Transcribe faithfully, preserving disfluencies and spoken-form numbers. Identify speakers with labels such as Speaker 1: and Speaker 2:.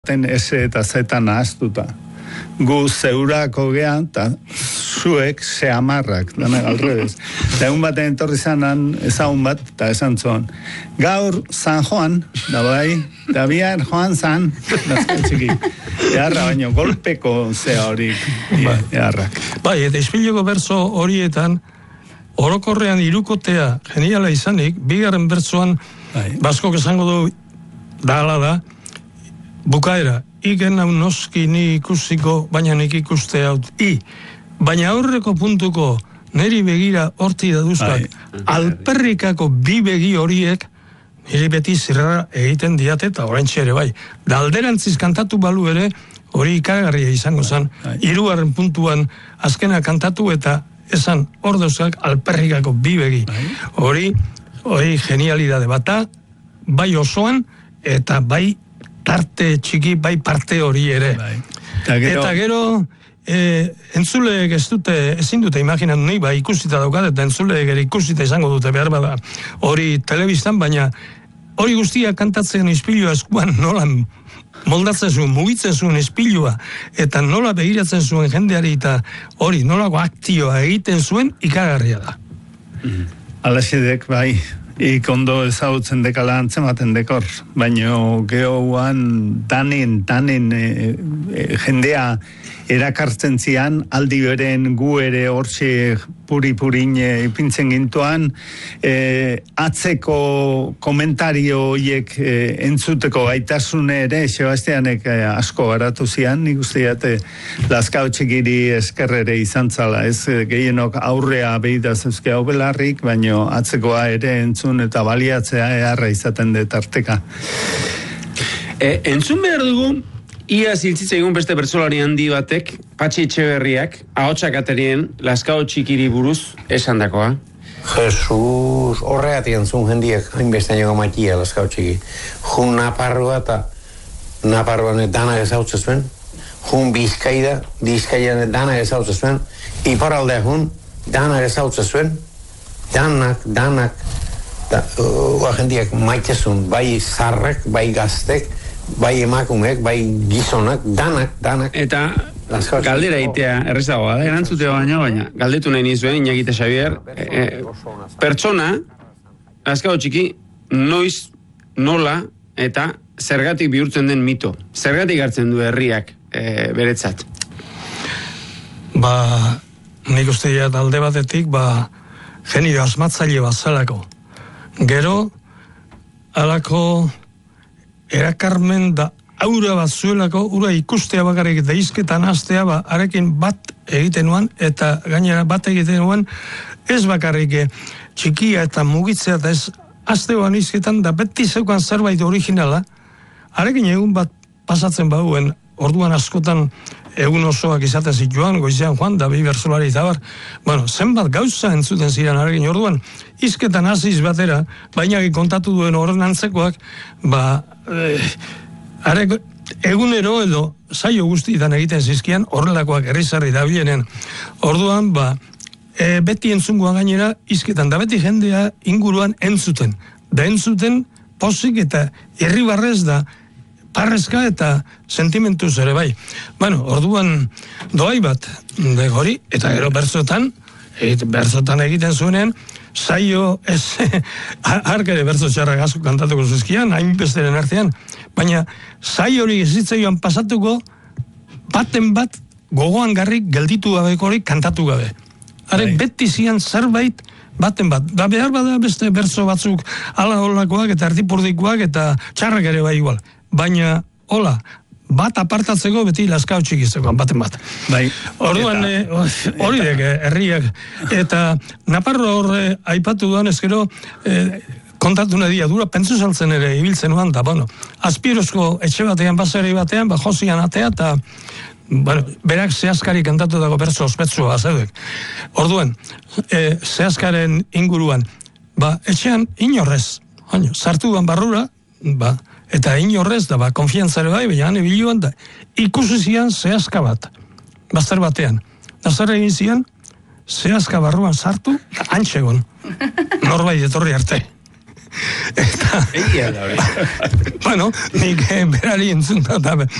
Speaker 1: ten S eta Z nahaztuta. Gu zeurako gean, eta zuek ze amarrak, dana alrebez. Eta egun baten entorri zanan, ezagun bat, eta esan zuen. Gaur San Juan, da bai, da bihar Juan San, nazka txiki. Eharra baino, golpeko zea hori, eharrak.
Speaker 2: Bai, eta ispiloko berzo horietan, orokorrean irukotea geniala izanik, bigarren bertsoan, baskok esango du, da ala da, bukaera, igen hau noski ni ikusiko, baina nik ikuste haut, i, baina aurreko puntuko niri begira horti daduzkak, alperrikako bi begi horiek, niri beti zirrara egiten diate eta oraintxe ere bai. Da alderantziz kantatu balu ere, hori ikagarria izango zen, hirugarren puntuan azkena kantatu eta esan hor dauzkak alperrikako bi begi. Hori, hori genialidade bata, bai osoan, eta bai tarte txiki, bai parte hori ere. Bai. Eta gero, eta gero e, entzuleek ez dute, ezin dute imaginatu nahi, bai ikusita daukat, eta entzuleek ere ikusita izango dute behar bada hori telebistan, baina hori guztia kantatzen ispilua eskuan nola moldatzen zuen, mugitzen zuen ispilua, eta nola begiratzen zuen jendeari, eta hori nolako aktioa egiten zuen ikagarria da.
Speaker 1: Mm. Alaxedek, bai, ikondo ezagutzen dekala antzematen dekor, baino gehoan danen, danen e, e, jendea erakartzen zian, aldi beren gu ere hortxe puri-purin e, ipintzen gintuan, e, atzeko komentario horiek e, entzuteko gaitasune ere, Sebastianek e, asko garatu zian, nik uste jate Lazkao txikiri eskerrere izan zala, ez gehienok aurrea behidaz euske hau belarrik, baino atzekoa ere entzun eta baliatzea eharra izaten dut arteka.
Speaker 3: E, entzun behar dugu, ia ziltzitza egun beste bertsolari handi batek, Patxi Etxeberriak, ahotsak aterien, Lazkao txikiri buruz esandakoa.
Speaker 4: Jesus, horregatik entzun jendiek, hainbeste aino gamatia Lazkao txiki. Jun Naparroa eta Naparroan danak ezautze zuen, jun Bizkaida, Bizkaian danak ezautze zuen, iparaldea jun, danak ezautze zuen, danak, danak, da, uh, jendiek maitezun, bai zarrek, bai gaztek, bai emakumeek, bai gizonak, danak, danak.
Speaker 3: Eta galdera itea errezagoa da, erantzutea baina, baina galdetu nahi nizuen, Iñakite Xavier, e, e, pertsona, Lazkao txiki, noiz, nola, eta zergatik bihurtzen den mito. Zergatik hartzen du herriak e, beretzat.
Speaker 2: Ba, nik uste ja alde batetik, ba, genio asmatzaile bazalako. Gero, alako erakarmen da aura bat zuelako, ura ikustea bakarrik eta izketan hastea, ba, arekin bat egiten nuan, eta gainera bat egiten nuan, ez bakarrik txikia eta mugitzea, eta ez hasteoan izketan, da beti zeukan zerbait originala, arekin egun bat pasatzen bauen, orduan askotan egun osoak izaten zituan, goizean joan, da bi bertsolari eta bar, bueno, zenbat gauza entzuten ziren arekin orduan, izketan hasiz batera, baina kontatu duen horren antzekoak, ba, eh, arek, egunero edo saio guztietan egiten zizkian, horrelakoak herrizarri dabilenen. Orduan, ba, e, beti entzungoa gainera, izketan, da beti jendea inguruan entzuten. Da entzuten, pozik eta irribarrez da, parrezka eta sentimentuz ere bai. Bueno, orduan doai bat, de hori, eta gero bertzotan, bertzotan egiten zuenean, saio ez, hark ere bertzo txarrak asko kantatuko zuzkian, hainbesteren artean, baina saio hori ezitzaioan pasatuko, baten bat gogoan garrik gelditu gabeko hori kantatu gabe. Harek beti zian zerbait, baten bat, da behar bada beste bertzo batzuk ala holakoak eta ertipurdikoak eta txarrak ere bai igual. Baina, hola, bat apartatzeko beti Lazkao txikizeko, baten bat.
Speaker 1: Bai.
Speaker 2: Orduan, hori dek, herriak. Eta Naparro horre aipatu duan ezkero, eh, kontatu nadia dura, pentsu saltzen ere ibiltzen nuan, da, bueno, azpirozko etxe batean, baseri batean, ba, josian atea, eta, bueno, berak zehazkari kantatu dago bertso ospetsua bazeudek. Orduan, eh, zehazkaren inguruan, ba, etxean inorrez, oino, sartu ban barrura, ba, eta inorrez da, ba, konfiantzare bai, baina hane biluan da, ikusi zian zehazka bat, bazter batean. Da zer egin zian, zehazka barruan sartu, antxegon. Norbait etorri arte. Eta,
Speaker 3: Egia da hori.
Speaker 2: bueno, nik eh, berari entzun da, eta